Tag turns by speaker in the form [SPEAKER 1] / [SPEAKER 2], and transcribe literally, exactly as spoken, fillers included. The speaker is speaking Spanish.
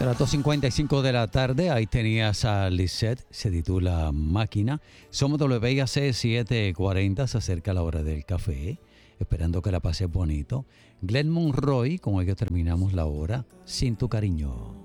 [SPEAKER 1] A las dos cincuenta y cinco de la tarde, ahí tenías a Lisette, se titula Máquina. Somos W I A C setecientos cuarenta, se acerca la hora del café, esperando que la pases bonito. Glenn Monroy, con ello terminamos la hora, Sin tu cariño.